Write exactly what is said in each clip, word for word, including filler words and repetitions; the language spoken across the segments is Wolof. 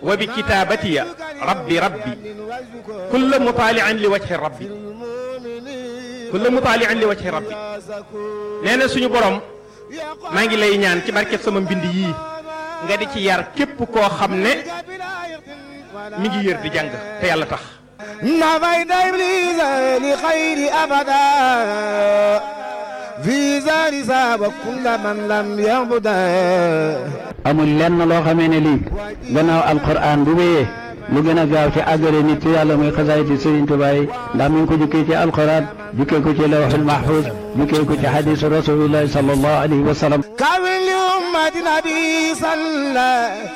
wa bi kitaabatiya rabbi rabbi kulla mutaalian li wajhi rabbi kulla mutaalian li wajhi rabbi nee na suñu borom maa ngi lay ñaan ci barket sama mbind yii nga di ci yar képp koo xam ne mi ngi yër di jàng te yàlla tax nafayta iblisa li xayri abada fi zari saaba kulla man lam yabuda amul lenn loo xamee ne lii gannaaw alquran bu wéyee lu gën a gaaw ci àggale nit ci yàlla muy xasaayiti Sëriñ Tuubaa yi ndax mi ngi ko jukkee ci alquran jukkee ko ci lawhul mahfuz jukkee ko ci hadisu rasulillahi sallallahu alayhi wa sallam kawin li ummati nabi salla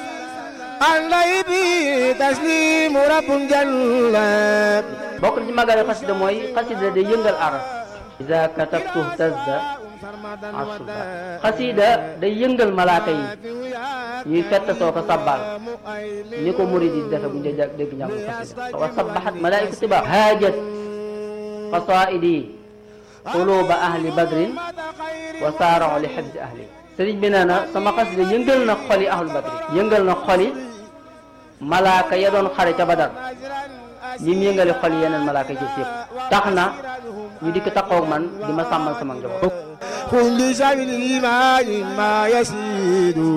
alay bi taslimu rabbun jalla bokk ci magale xasida mooy xasida day yëngal aras iza katabtu tazda asuba xasida day yëngal malaaka yi ñuy fett soo ko sabbal ni ko murid yi defe bu ñu dégg njàngu xasida wa sabbahat malaa'ikatu tiba haajat qasaa'idi quluba ahli badrin wa saara'u li hifzi ahli sëriñ bi nee na sama xasida yëngal na xoli ahlu badri yëngal na xoli malaaka ya doon xare ca badar ñi mu yëngale xol yeneen malaaka ci yëpp tax na ñu dikk taxaw man di ma sàmmal sama njaboot kulli sabil imani ma yasidu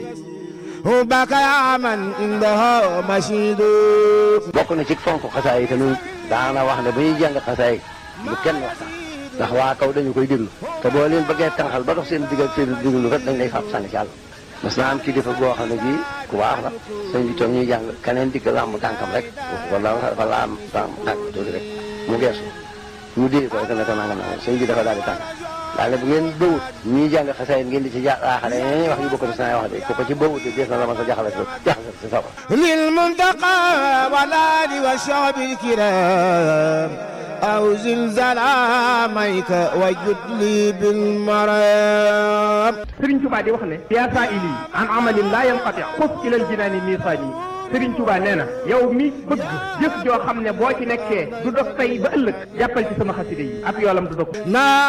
baka ya man indaha mashidu bokk na ci fonk xasaay te ñun daana wax ne ba ñuy jàng xasaay lu kenn wax sax ndax waa kaw dañu koy déglu te boo leen bëggee tànqal ba dox seen diggal seen déglu rek dañ lay fab sànni ci àll mas naa am kilifa goo xam ne bii ku baax la sëñ bi toog ñuy jàng keneen digg làmb tànkam rek wala wala am tànk tuuti rek mu geesu ñu dee ko rek ne ko nangam nangam sëñ bi dafa daal di tànk daal ne bu ngeen bëwut ñuy jàng xasaay ngeen di ci jaaxale ñi wax yu bokk na saa wax de ko ko ci bëwut de dees na la ma sa jaxale ko jaxale si saba lil muntaqa walali wa shaabil kiram aw zilzalamayka wajud li bil maram Sëriñ Tuubaa di wax ne yaa saa'ili an amalin laa yanqati xus ilal jinaani miisaani Sëriñ Tuubaa nee na yow mi bëgg jëf joo xam ne boo ci nekkee du dog tey ba ëllëg jàppal ci sama xasida yi ab yoolam du dog